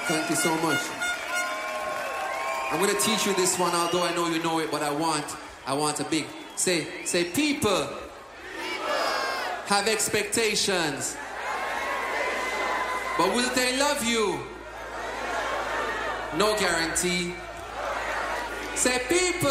Thank you so much. I'm going to teach you this one, although I know you know it, but I want a big... Say, people have expectations. But will they love you? No guarantee. Say, people